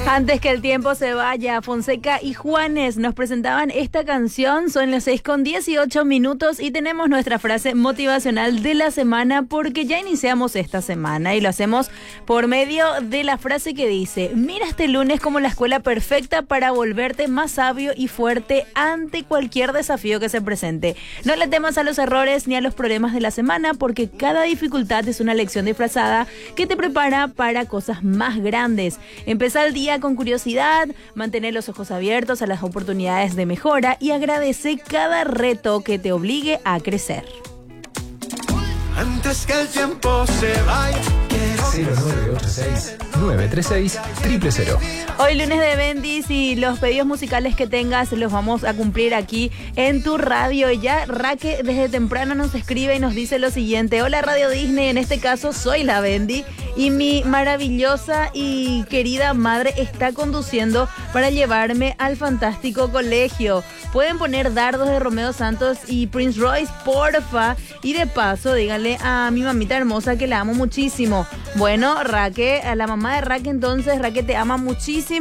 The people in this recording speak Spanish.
Antes que el tiempo se vaya, Fonseca y Juanes nos presentaban esta canción. Son las 6:18 y tenemos nuestra frase motivacional de la semana, porque ya iniciamos esta semana y lo hacemos por medio de la frase que dice: mira este lunes como la escuela perfecta para volverte más sabio y fuerte ante cualquier desafío que se presente. No le temas a los errores ni a los problemas de la semana, porque cada dificultad es una lección disfrazada que te prepara para cosas más grandes. Empezá el día con curiosidad, mantener los ojos abiertos a las oportunidades de mejora y agradece cada reto que te obligue a crecer. Antes que el tiempo se vaya. 0986-936-000. Hoy lunes de Bendis y los pedidos musicales que tengas los vamos a cumplir aquí en tu radio. Y ya Raque desde temprano nos escribe y nos dice lo siguiente: hola Radio Disney, en este caso soy la Bendy y mi maravillosa y querida madre está conduciendo para llevarme al fantástico colegio. Pueden poner dardos de Romeo Santos y Prince Royce, porfa, y de paso díganle a mi mamita hermosa que la amo muchísimo. Bueno, Raque, a la mamá de Raque entonces, Raque te ama muchísimo.